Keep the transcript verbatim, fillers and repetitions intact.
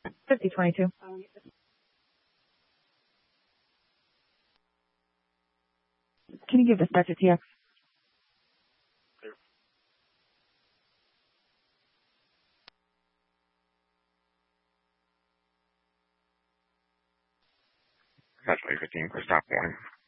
fifty twenty-two. Can you give dispatch a T X? That's fifteen for stop warning.